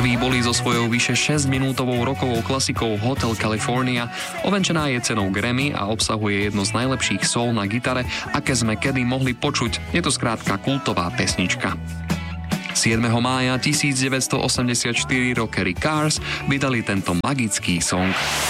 Prví boli so svojou vyše 6-minútovou rockovou klasikou Hotel California. Ovenčená je cenou Grammy a obsahuje jedno z najlepších soul na gitare, aké sme kedy mohli počuť. Je to skrátka kultová pesnička. 7. mája 1984 rockery Cars vydali tento magický song.